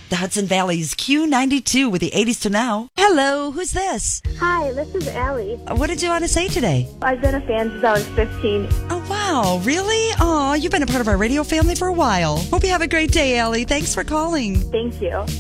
The Hudson Valley's Q92 with the 80s to now. Hello, who's this? Hi, this is Allie. What did you want to say today? I've been a fan since I was 15. Oh, wow. Really? Aw, you've been a part of our radio family for a while. Hope you have a great day, Allie. Thanks for calling. Thank you.